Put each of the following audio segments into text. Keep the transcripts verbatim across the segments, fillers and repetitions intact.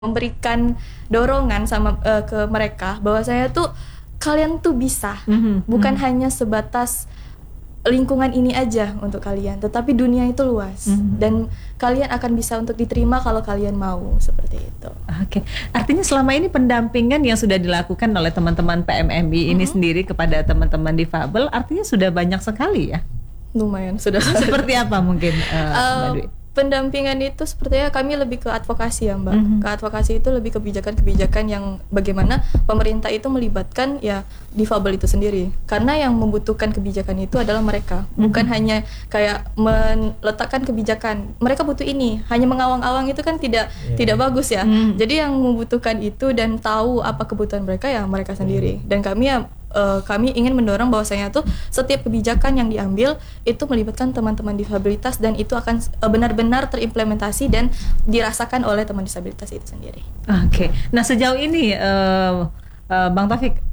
memberikan dorongan sama uh, ke mereka bahwa saya tuh kalian tuh bisa, mm-hmm. bukan mm-hmm. hanya sebatas lingkungan ini aja untuk kalian, tetapi dunia itu luas, mm-hmm. dan kalian akan bisa untuk diterima kalau kalian mau, seperti itu. Oke, okay. Artinya selama ini pendampingan yang sudah dilakukan oleh teman-teman P M M I mm-hmm. ini sendiri kepada teman-teman difabel, artinya sudah banyak sekali ya? Lumayan, sudah. Seperti apa mungkin, uh, Mbak Dwi? Pendampingan itu sepertinya kami lebih ke advokasi ya Mbak. Mm-hmm. Ke advokasi itu lebih kebijakan-kebijakan yang bagaimana pemerintah itu melibatkan ya difabel itu sendiri. Karena yang membutuhkan kebijakan itu adalah mereka. Mm-hmm. Bukan hanya kayak meletakkan kebijakan. Mereka butuh ini. Hanya mengawang-awang itu kan tidak yeah. tidak bagus ya. Mm-hmm. Jadi yang membutuhkan itu dan tahu apa kebutuhan mereka ya mereka sendiri. Mm-hmm. Dan kami ya Uh, kami ingin mendorong bahwasanya tuh setiap kebijakan yang diambil itu melibatkan teman-teman disabilitas dan itu akan uh, benar-benar terimplementasi dan dirasakan oleh teman disabilitas itu sendiri. Oke, okay. Nah sejauh ini uh, uh, Bang Taufik,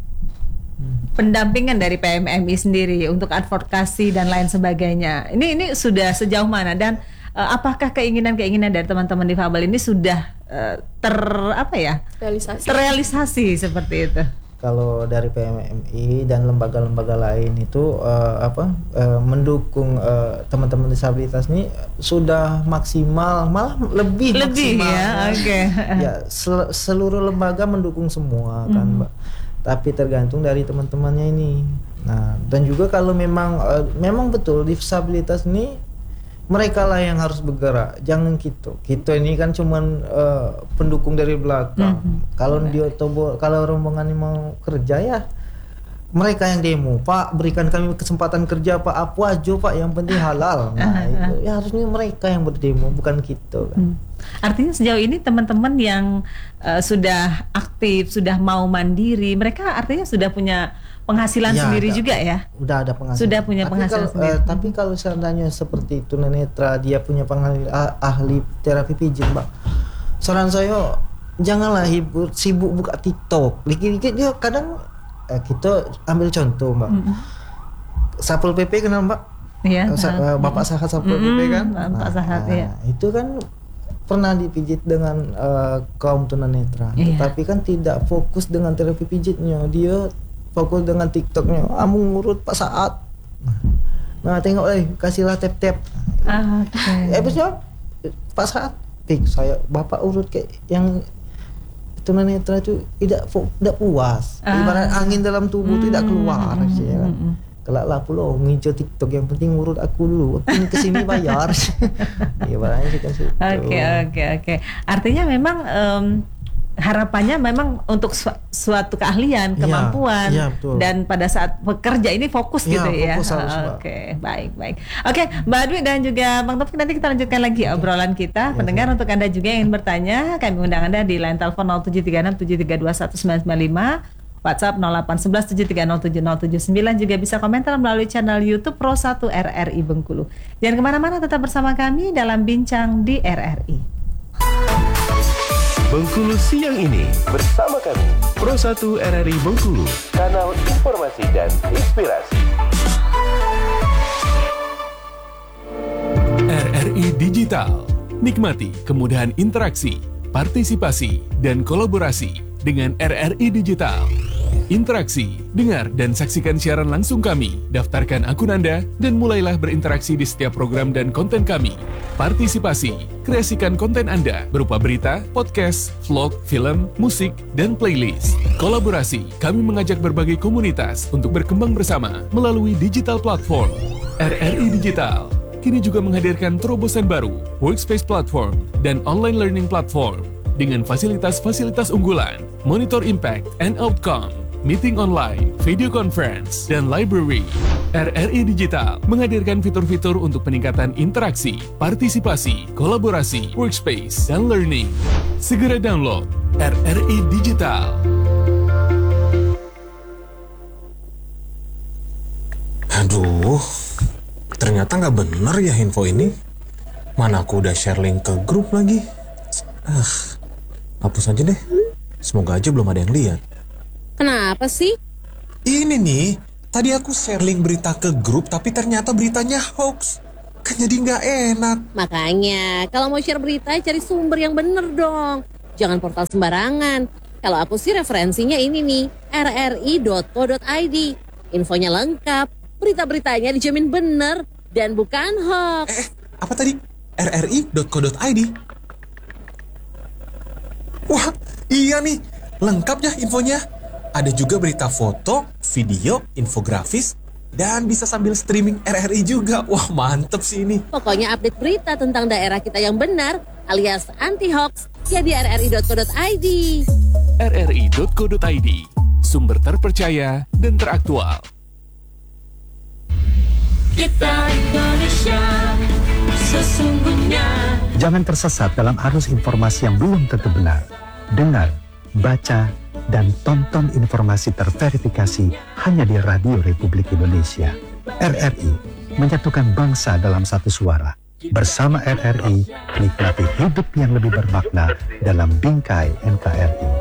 pendampingan dari P M M I sendiri untuk advokasi dan lain sebagainya, ini ini sudah sejauh mana dan uh, apakah keinginan-keinginan dari teman-teman difabel ini sudah uh, ter apa ya? Realisasi. Terrealisasi seperti itu? Kalau dari P M M I dan lembaga-lembaga lain itu uh, apa uh, mendukung uh, teman-teman disabilitas ini sudah maksimal, malah lebih, lebih maksimal. Ya, oke. Okay. Ya, sel- seluruh lembaga mendukung semua kan, mm. Mbak. Tapi tergantung dari teman-temannya ini. Nah, dan juga kalau memang uh, memang betul disabilitas ini mereka lah yang harus bergerak, jangan kita. Kita ini kan cuman uh, pendukung dari belakang. Mm-hmm. Kalau dia tobo, kalau rombongan ini mau kerja ya mereka yang demo. Pak, berikan kami kesempatan kerja Pak, apa aja Pak, yang penting halal. Nah itu ya harusnya mereka yang berdemo, bukan kita kan. Hmm. Artinya sejauh ini teman-teman yang uh, sudah aktif, sudah mau mandiri, mereka artinya sudah punya penghasilan ya, sendiri ada, juga ya? Udah ada penghasilan. Sudah punya tapi penghasilan kalau, sendiri. Uh, tapi kalau seandainya seperti itu tunanetra dia punya penghasilan ah, ahli terapi pijit, Mbak. Saran saya janganlah hibur sibuk buka TikTok. Dikit-dikit dia kadang eh, kita ambil contoh, Mbak. Mm-hmm. Sapul P P kenal, Mbak? Iya. Uh, Bapak Sahat Sapul mm-hmm. P P kan? Bapak Sahat nah, ya. Itu kan pernah dipijit dengan uh, kaum tunanetra. Iya. Tapi kan tidak fokus dengan terapi pijitnya. Dia fokus dengan TikToknya, kamu ngurut Pak Saat. Nah tengok eh kasihlah tap-tap. Ah, okay. Eh besok Pak Saat, pik saya bapak urut kayak yang tunanetra itu tidak tidak puas. Ah. Ibarat angin dalam tubuh mm, tidak keluar mm, sih ya kan. Mm, kelak lah pulau ngijo TikTok, yang penting urut aku dulu. Aku kesini bayar. Ibaratnya sih kan situ. Oke oke oke. Artinya memang um, harapannya memang untuk su- suatu keahlian, kemampuan, ya, ya, dan pada saat bekerja ini fokus ya, gitu ya. Fokus harus, Oke, okay, baik baik. Oke, okay, Mbak Dwi dan juga Bang Taufik, nanti kita lanjutkan lagi okay. obrolan kita. Ya, pendengar ya. Untuk Anda juga yang ingin bertanya, kami undang Anda di line telepon nol tujuh tiga enam tujuh tiga dua satu sembilan sembilan lima, WhatsApp nol delapan satu satu tujuh tiga nol tujuh nol tujuh sembilan, juga bisa komentar melalui channel YouTube Pro satu R R I Bengkulu. Jangan kemana-mana, tetap bersama kami dalam Bincang di R R I. Bengkulu siang ini bersama kami Pro satu R R I Bengkulu, kanal informasi dan inspirasi. R R I Digital, nikmati kemudahan interaksi, partisipasi, dan kolaborasi dengan R R I Digital. Interaksi, dengar dan saksikan siaran langsung kami, daftarkan akun Anda, dan mulailah berinteraksi di setiap program dan konten kami. Partisipasi, kreasikan konten Anda berupa berita, podcast, vlog, film, musik, dan playlist. Kolaborasi, kami mengajak berbagai komunitas untuk berkembang bersama melalui digital platform. R R I Digital kini juga menghadirkan terobosan baru, workspace platform, dan online learning platform dengan fasilitas-fasilitas unggulan, monitor impact and outcome, meeting online, video conference, dan library. R R I Digital menghadirkan fitur-fitur untuk peningkatan interaksi, partisipasi, kolaborasi, workspace, dan learning. Segera download R R I Digital. Aduh, ternyata nggak bener ya info ini. Mana aku udah share link ke grup lagi. Ah, hapus aja deh. Semoga aja belum ada yang lihat. Kenapa sih? Ini nih, tadi aku share link berita ke grup, tapi ternyata beritanya hoax. Kan jadi nggak enak. Makanya, kalau mau share berita, cari sumber yang bener dong. Jangan portal sembarangan. Kalau aku sih referensinya ini nih, r r i dot co dot i d. Infonya lengkap, berita-beritanya dijamin bener dan bukan hoax. Eh, apa tadi? r r i dot co dot i d. Wah, iya nih, lengkap ya infonya. Ada juga berita foto, video, infografis, dan bisa sambil streaming R R I juga. Wah, mantep sih ini. Pokoknya update berita tentang daerah kita yang benar alias anti-hoax ya di r r i dot co dot i d. r r i dot co dot i d, sumber terpercaya dan teraktual. Kita Indonesia sesungguhnya. Jangan tersesat dalam arus informasi yang belum tentu benar. Dengar, baca, dan tonton informasi terverifikasi hanya di Radio Republik Indonesia. R R I menyatukan bangsa dalam satu suara. Bersama R R I, nikmati hidup yang lebih bermakna dalam bingkai N K R I.